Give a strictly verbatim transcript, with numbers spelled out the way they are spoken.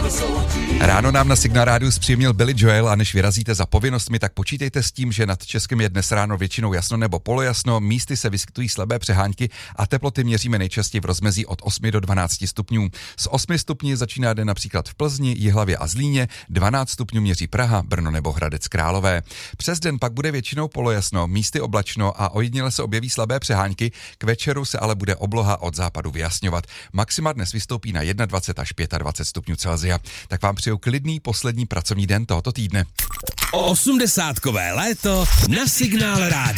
Ráno nám na Signál Rádiu zpříjemnil Billy Joel a než vyrazíte za povinnostmi, tak počítejte s tím, že nad Českem je dnes ráno většinou jasno nebo polojasno, místy se vyskytují slabé přehánky a teploty měříme nejčastěji v rozmezí od osmi do dvanácti stupňů. Z osmi stupňů začíná den například v Plzni, Jihlavě a Zlíně, dvanáct stupňů měří Praha, Brno nebo Hradec Králové. Přes den pak bude většinou polojasno, místy oblačno a ojediněle se objeví slabé přehánky, k večeru se ale bude obloha od západu vyjasňovat. Maxima dnes vystoupí na dvacet jedna až dvacet pět stupňů Celsia. Tak vám přeju klidný poslední pracovní den tohoto týdne. Osmdesátkové léto na Signál Rádiu.